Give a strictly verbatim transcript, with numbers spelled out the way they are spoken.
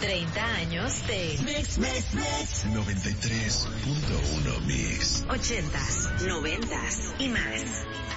treinta años de Mix, Mix, Mix. noventa y tres punto uno Mix. ochentas, noventas y más.